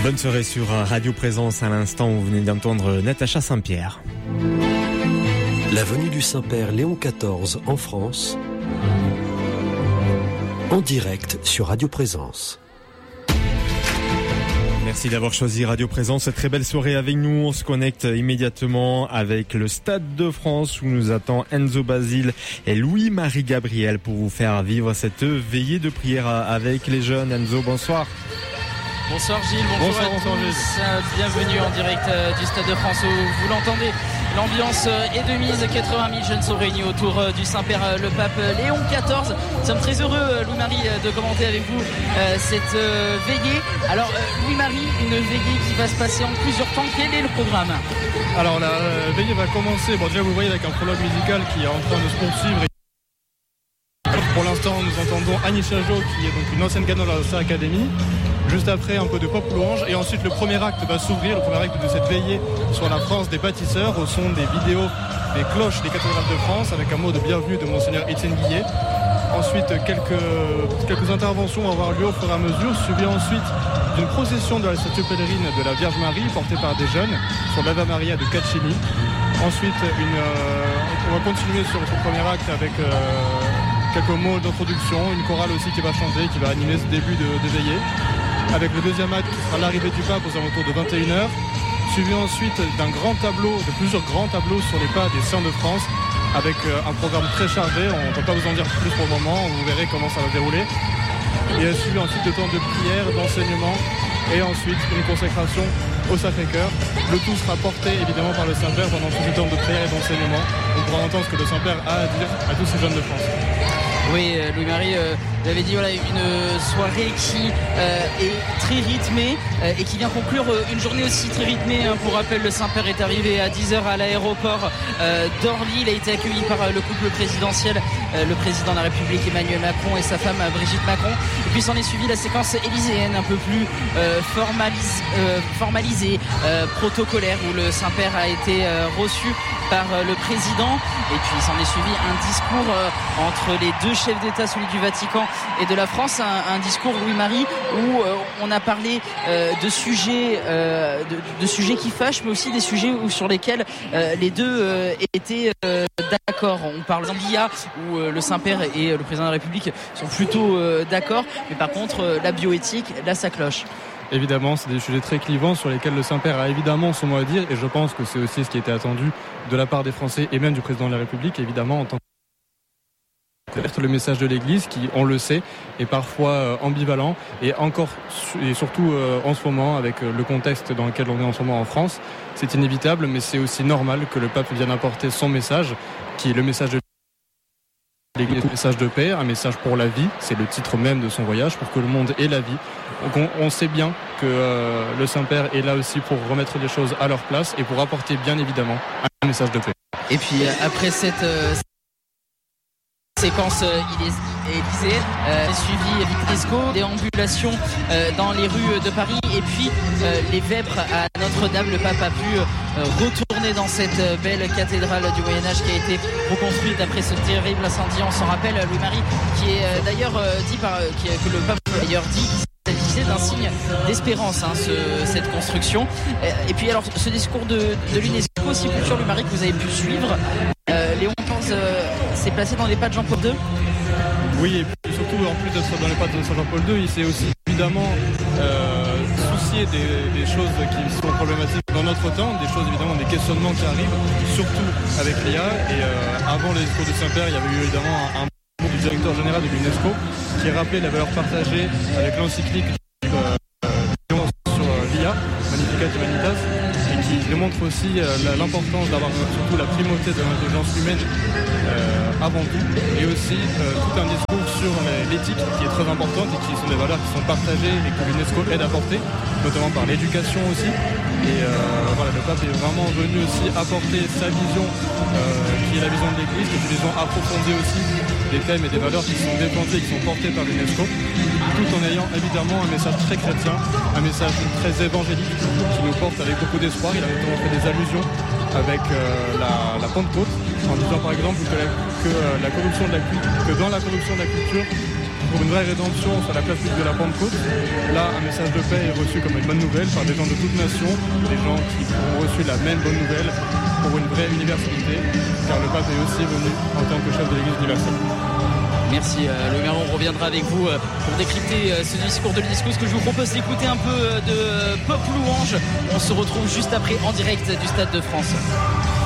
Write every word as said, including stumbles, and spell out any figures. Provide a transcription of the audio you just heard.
Bonne soirée sur Radio Présence. À l'instant, vous venez d'entendre Natacha Saint-Pierre. La venue du Saint-Père Léon quatorze en France, en direct sur Radio Présence. Merci d'avoir choisi Radio Présence. Très belle soirée avec nous. On se connecte immédiatement avec le Stade de France où nous attend Enzo Basile et Louis-Marie Gabriel pour vous faire vivre cette veillée de prière avec les jeunes. Enzo, bonsoir. Bonsoir Gilles, bonjour bonsoir, à bonsoir, tous. Bonsoir. Bienvenue en direct euh, du Stade de France où vous l'entendez. L'ambiance est de mise, quatre-vingt mille jeunes sont réunis autour euh, du Saint-Père euh, le Pape Léon quatorze. Nous sommes très heureux, euh, Louis-Marie, euh, de commenter avec vous euh, cette euh, veillée. Alors euh, Louis-Marie, une veillée qui va se passer en plusieurs temps. Quel est le programme ? Alors la euh, veillée va commencer, bon déjà vous voyez avec un prologue musical qui est en train de se poursuivre. Pour l'instant, nous entendons Annie Chajot, qui est donc une ancienne gagnante de la Star Academy. Juste après, un peu de pop louange. Et ensuite, le premier acte va s'ouvrir, le premier acte de cette veillée sur la France des bâtisseurs, au son des vidéos des cloches des cathédrales de France, avec un mot de bienvenue de Monseigneur Étienne Guillet. Ensuite, quelques, quelques interventions vont avoir lieu au fur et à mesure, suivi ensuite d'une procession de la statue pèlerine de la Vierge Marie, portée par des jeunes, sur l'Ave Maria de Caccini. Ensuite, une, euh, on va continuer sur ce premier acte avec... Euh, quelques mots d'introduction, une chorale aussi qui va chanter, qui va animer ce début de, de veillée. Avec le deuxième acte qui sera l'arrivée du pape aux alentours de vingt et une heures, suivi ensuite d'un grand tableau, de plusieurs grands tableaux sur les pas des saints de France, avec un programme très chargé. On ne peut pas vous en dire plus pour le moment, vous verrez comment ça va se dérouler. Et suivi ensuite de temps de prière, d'enseignement, et ensuite une consécration au Sacré-Cœur. Le tout sera porté évidemment par le Saint-Père pendant tout ce temps de prière et d'enseignement. On pourra entendre ce que le Saint-Père a à dire à tous ces jeunes de France. Oui, Louis-Marie, euh, vous avez dit voilà, une soirée qui euh, est très rythmée euh, et qui vient conclure euh, une journée aussi très rythmée. Hein. Pour rappel, le Saint-Père est arrivé à dix heures à l'aéroport euh, d'Orly. Il a été accueilli par euh, le couple présidentiel, euh, le président de la République Emmanuel Macron et sa femme Brigitte Macron. Et puis s'en est suivi la séquence élyséenne, un peu plus euh, formalise, euh, formalisée, euh, protocolaire, où le Saint-Père a été euh, reçu par euh, le président. Et puis s'en est suivi un discours euh, entre les deux chefs d'État, celui du Vatican et de la France, un, un discours, Louis-Marie, où euh, on a parlé euh, de sujets euh, de, de sujets qui fâchent, mais aussi des sujets où, sur lesquels euh, les deux euh, étaient euh, d'accord. On parle d'I A, où euh, le Saint-Père et le président de la République sont plutôt euh, d'accord, mais par contre euh, la bioéthique, là ça cloche. Évidemment, c'est des sujets très clivants sur lesquels le Saint-Père a évidemment son mot à dire, et je pense que c'est aussi ce qui était attendu de la part des Français et même du président de la République, évidemment, en tant que le message de l'Église qui, on le sait, est parfois euh, ambivalent et encore et surtout euh, en ce moment avec euh, le contexte dans lequel on est en ce moment en France, c'est inévitable, mais c'est aussi normal que le pape vienne apporter son message, qui est le message de l'Église, un message de paix, un message pour la vie, c'est le titre même de son voyage, pour que le monde ait la vie. Donc on, on sait bien que euh, le Saint-Père est là aussi pour remettre les choses à leur place et pour apporter bien évidemment un message de paix. Et puis après cette euh... séquence euh, élyséenne, euh, suivi vitesco, déambulation euh, dans les rues de Paris et puis euh, les vêpres à Notre-Dame. Le pape a pu euh, retourner dans cette euh, belle cathédrale du Moyen-Âge qui a été reconstruite après ce terrible incendie. On s'en rappelle, Louis-Marie, qui est euh, d'ailleurs euh, dit par euh, qui, que le pape a d'ailleurs dit qu'il s'agissait d'un signe d'espérance, hein, ce, cette construction. Et puis alors ce discours de, de l'UNESCO aussi, culture, Louis-Marie, que vous avez pu suivre. Euh, Léon quatorze euh, s'est placé dans les pas de Jean-Paul deux. Oui, et puis surtout en plus d'être dans les pas de Jean-Paul deux, il s'est aussi évidemment euh, soucié des, des choses qui sont problématiques dans notre temps, des choses évidemment, des questionnements qui arrivent, surtout avec l'I A. Et euh, avant le discours du Saint-Père, il y avait eu évidemment un, un mot du directeur général de l'UNESCO qui rappelait la valeur partagée avec l'encyclique euh, sur euh, l'I A, Magnificat Humanitas, et qui démontre aussi euh, l'importance d'avoir surtout la primauté de l'intelligence humaine euh, avant tout, et aussi euh, tout un discours sur l'éthique qui est très importante et qui sont des valeurs qui sont partagées et que l'UNESCO aide à porter, notamment par l'éducation aussi. Et euh, voilà, le pape est vraiment venu aussi apporter sa vision, euh, qui est la vision de l'Église, qui est une vision approfondie aussi des thèmes et des valeurs qui sont développées, qui sont portées par l'UNESCO, tout en ayant évidemment un message très chrétien, un message très évangélique qui nous porte avec beaucoup d'espoir. Il a notamment fait des allusions avec euh, la, la Pentecôte, en disant par exemple que, la, que, euh, la corruption de la, que dans la corruption de la culture, pour une vraie rédemption sur la place publique de la Pentecôte. Là, un message de paix est reçu comme une bonne nouvelle par des gens de toute nation, des gens qui ont reçu la même bonne nouvelle pour une vraie universalité, car le pape est aussi venu en tant que chef de l'Église universelle. Merci euh, Louis Marie, on reviendra avec vous euh, pour décrypter euh, ce discours de l'Unesco. Ce que je vous propose d'écouter un peu euh, de euh, pop louange. On se retrouve juste après en direct du Stade de France.